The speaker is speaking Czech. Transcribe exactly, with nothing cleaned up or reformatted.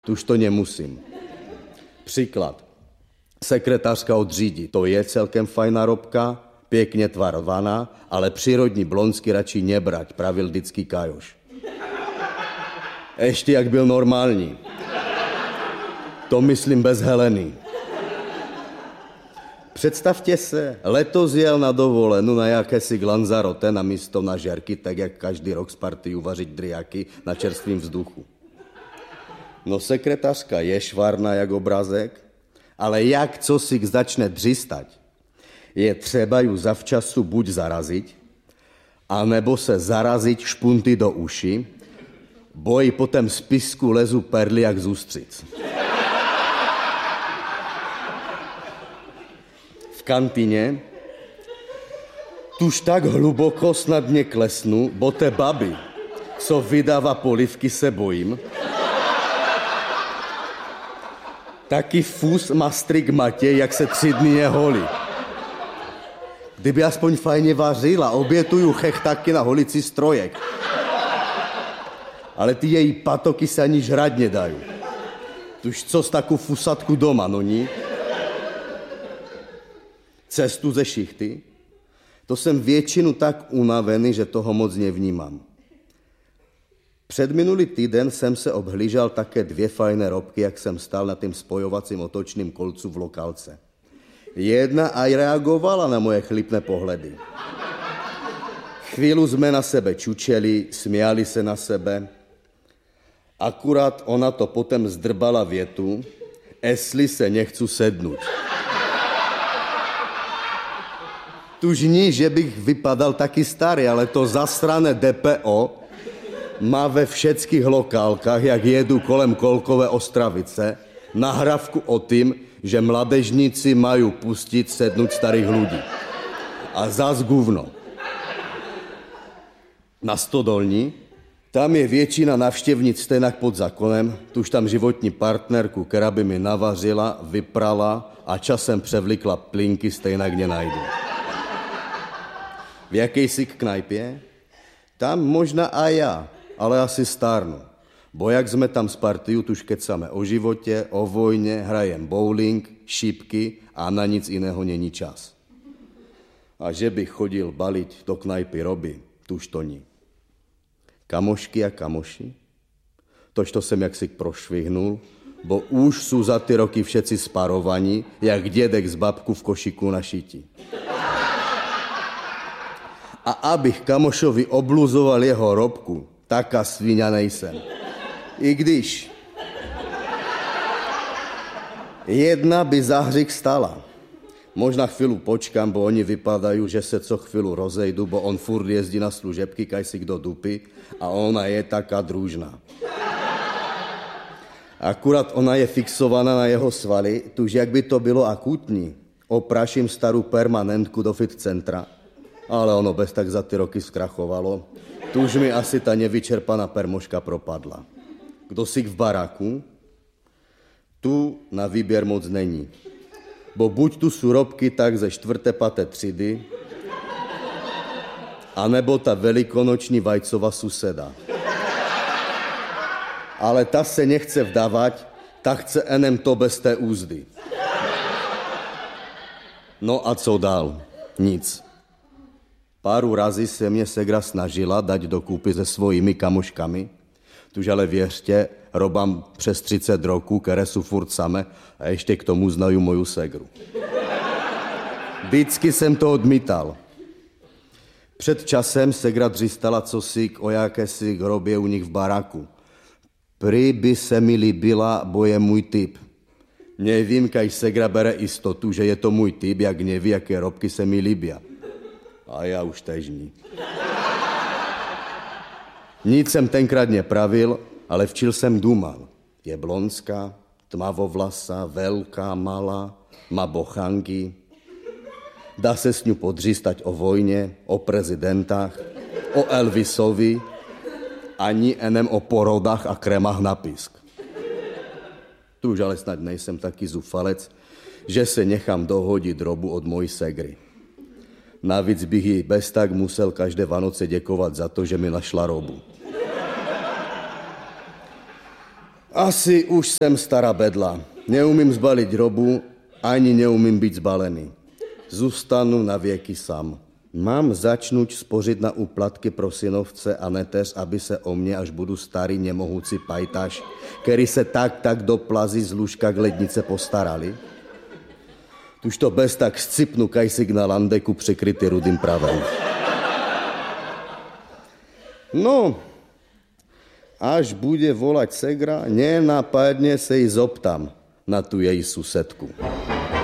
Tuž to nemusím. Příklad. Sekretářka od Řídi, to je celkem fajná robka, pěkně tvarovaná, ale přírodní blonsky radši nebrať, pravil vždycky Kajoš. Ještě jak byl normální. To myslím bez Heleny. Představte se, letos jel na dovolenou na jakési Lanzarote na místo na žerky, tak jak každý rok z party uvařit driaky na čerstvým vzduchu. No sekretářka je švárna jak obrázek, ale jak co si začne dřistať, je třeba ju zavčasu buď zarazit, anebo se zarazit špunty do uši, bo jí potom z pisku lezu perly jak z ústřic. V kantýně tuž tak hluboko snad neklesnu, bo té baby, co vydává polivky, se bojím. Taky fus má strigmatě, jak se tři dny neholí. Kdyby aspoň fajně vařila, obětuju chechtaky na holici strojek. Ale ty její patoky se ani žrát nedají. Tuž co z takovou fusatku doma, no ní? Cestu ze šichty? To jsem většinu tak unavený, že toho moc nevnímám. Před minulý týden jsem se obhlížel také dvě fajné robky, jak jsem stál na tím spojovacím otočným kolcu v lokálce. Jedna aj reagovala na moje chlipné pohledy. Chvíli jsme na sebe čučeli, směali se na sebe. Akurát ona to potom zdrbala větu, jestli se nechcu sednout. Tuž ní, že bych vypadal taky starý, ale to zasrané D P O má ve všetkých lokálkách, jak jedu kolem Kolkové Ostravice, nahrávku o tým, že mladežníci mají pustit sednout starých lidí. A zas guvno. Na Stodolní, tam je většina navštěvnic stejnak pod zákonem, tuž tam životní partnerku, která by mi navařila, vyprala a časem převlikla plínky, stejnak nenajdu. V jakejsi knajpě? Tam možná a já, ale asi stárnu. Bo jak jsme tam s partiu, tuž kecáme o životě, o vojně, hrajem bowling, šipky a na nic jiného není čas. A že bych chodil balit do knajpy roby, tuž to ní. Kamošky a kamoši? Tož to jsem jaksi prošvihnul, bo už jsou za ty roky všetci sparovaní, jak dědek z babku v košiku na šití. A abych kamošovi obluzoval jeho robku, taká sviňa nejsem. I když jedna by za hřích stala. Možná chvíli počkám, bo oni vypadají, že se co chvíli rozejdu, bo on furt jezdí na služebky, kaj si kdo dupy, a ona je taká družná. Akurát ona je fixovaná na jeho svaly, tuž jak by to bylo akutní, opraším starou permanentku do fit centra, ale ono bez tak za ty roky zkrachovalo. Tuž mi asi ta nevyčerpaná permoška propadla. Kdo si v baráku? Tu na výběr moc není. Bo buď tu sú robky tak ze čtvrté, paté třídy, anebo ta velikonoční vajcová suseda. Ale ta se nechce vdávat, ta chce enem to bez té úzdy. No a co dál? Nic. Páru razy se mě segra snažila dať dokupy se svojimi kamoškami, tuž ale věřte, robám přes třicet roků, které jsou furt same a ještě k tomu znají moju segru. Vždycky jsem to odmítal. Před časem segra dřistala cosi o jakési hrobě u nich v baráku. Prý by se mi líbila, bo je můj typ. Nevím, kaj segra bere istotu, že je to můj typ, jak neví, jaké robky se mi líbí. A já už težní. Nic jsem tenkrát nepravil, ale včil jsem důmal. Je blonská, tmavovlasá, velká, malá, má bochanky. Dá se s ní podřístať o vojně, o prezidentách, o Elvisovi, ani enem o porodách a krémách na pisk. Tu už ale snad nejsem taky zufalec, že se nechám dohodit robu od mojí segry. Navíc bych jí bez tak musel každé Vánoce děkovat za to, že mi našla robu. Asi už jsem stará bedla. Neumím zbaliť robu, ani neumím byť zbalený. Zůstanu na věky sám. Mám začnúť spořit na úplatky pro synovce a neteř, aby se o mě, až budu starý nemohúci pajtaš, který se tak tak do plazy z lůžka k lednice postarali? Tuž to bez tak scipnu kajsik na landeku překrytý rudým pravem. No, až bude volať segra, nenápadne se jí zoptám na tu její susedku.